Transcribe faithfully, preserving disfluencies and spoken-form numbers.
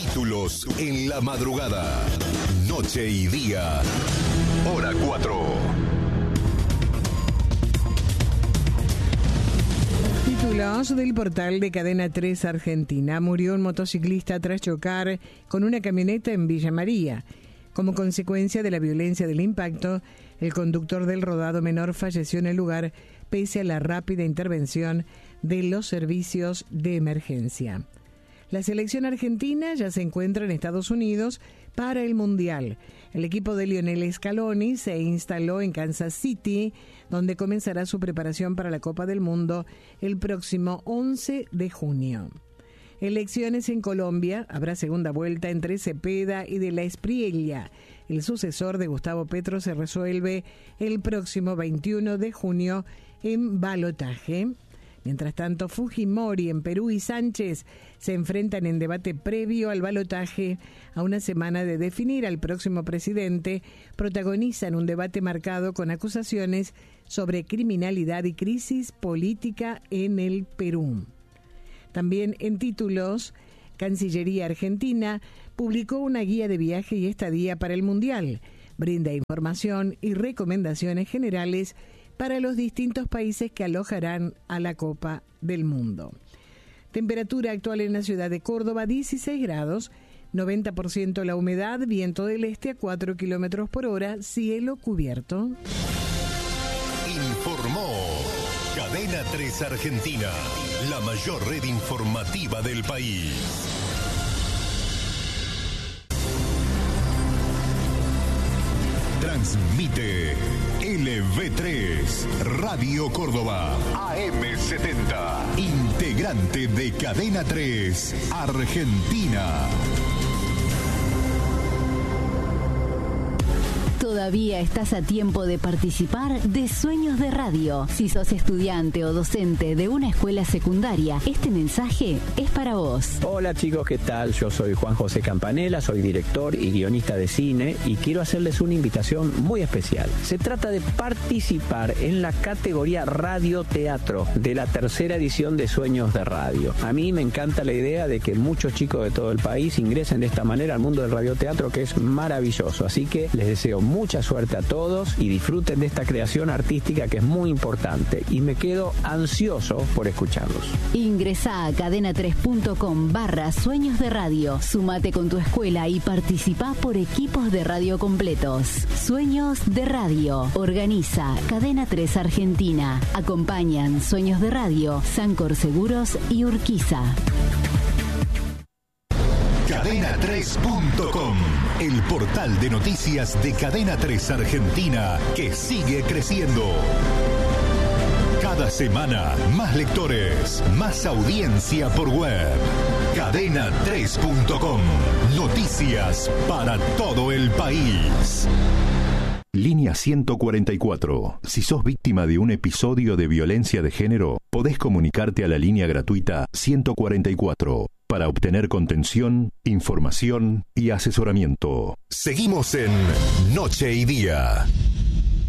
Títulos en la madrugada. Noche y día. Hora cuatro. Títulos del portal de Cadena tres Argentina. Murió un motociclista tras chocar con una camioneta en Villa María. Como consecuencia de la violencia del impacto, el conductor del rodado menor falleció en el lugar pese a la rápida intervención de los servicios de emergencia. La selección argentina ya se encuentra en Estados Unidos para el Mundial. El equipo de Lionel Scaloni se instaló en Kansas City, donde comenzará su preparación para la Copa del Mundo el próximo once de junio. Elecciones en Colombia. Habrá segunda vuelta entre Cepeda y de la Espriella. El sucesor de Gustavo Petro se resuelve el próximo veintiuno de junio en balotaje. Mientras tanto, Fujimori en Perú y Sánchez se enfrentan en debate previo al balotaje. A una semana de definir al próximo presidente, protagonizan un debate marcado con acusaciones sobre criminalidad y crisis política en el Perú. También en títulos, Cancillería Argentina publicó una guía de viaje y estadía para el Mundial. Brinda información y recomendaciones generales para los distintos países que alojarán a la Copa del Mundo. Temperatura actual en la ciudad de Córdoba, dieciséis grados, noventa por ciento la humedad, viento del este a cuatro kilómetros por hora, cielo cubierto. Informó Cadena tres Argentina, la mayor red informativa del país. Transmite L V tres, Radio Córdoba, A M setenta, integrante de Cadena tres Argentina. Todavía estás a tiempo de participar de Sueños de Radio. Si sos estudiante o docente de una escuela secundaria, este mensaje es para vos. Hola chicos, ¿qué tal? Yo soy Juan José Campanella, soy director y guionista de cine y quiero hacerles una invitación muy especial. Se trata de participar en la categoría Radio-Teatro de la tercera edición de Sueños de Radio. A mí me encanta la idea de que muchos chicos de todo el país ingresen de esta manera al mundo del radioteatro, que es maravilloso. Así que les deseo mucha suerte a todos y disfruten de esta creación artística que es muy importante y me quedo ansioso por escucharlos. Ingresá a cadena tres punto com barra Sueños de Radio. Sumate con tu escuela y participá por equipos de radio completos. Sueños de Radio. Organiza Cadena tres Argentina. Acompañan Sueños de Radio, Sancor Seguros y Urquiza. Cadena tres punto com, el portal de noticias de Cadena tres Argentina que sigue creciendo. Cada semana, más lectores, más audiencia por web. Cadena tres punto com, noticias para todo el país. Línea ciento cuarenta y cuatro. Si sos víctima de un episodio de violencia de género, podés comunicarte a la línea gratuita ciento cuarenta y cuatro para obtener contención, información y asesoramiento. Seguimos en Noche y Día.